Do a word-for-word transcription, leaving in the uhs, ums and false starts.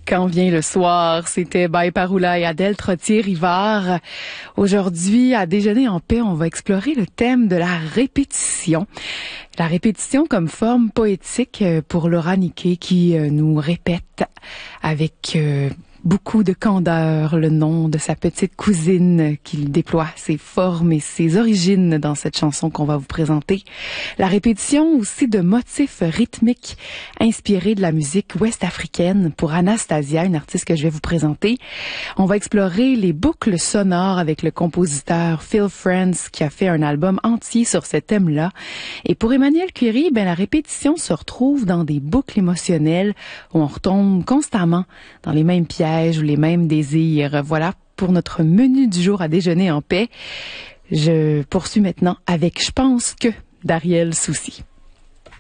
Quand vient le soir, c'était Baï Paroula et Adèle Trottier-Rivard. Aujourd'hui, à Déjeuner en paix, on va explorer le thème de la répétition. La répétition comme forme poétique pour Laura Niquet qui nous répète avec euh, beaucoup de candeur le nom de sa petite cousine qui déploie ses formes et ses origines dans cette chanson qu'on va vous présenter. La répétition aussi de motifs rythmiques inspirés de la musique ouest-africaine pour Anastasia, une artiste que je vais vous présenter. On va explorer les boucles sonores avec le compositeur Phil Friends qui a fait un album entier sur ce thème-là. Et pour Emmanuel Curie, ben, la répétition se retrouve dans des boucles émotionnelles où on retombe constamment dans les mêmes pièges ou les mêmes désirs. Voilà pour notre menu du jour à Déjeuner en paix. Je poursuis maintenant avec Je pense que d'Ariel Soucy.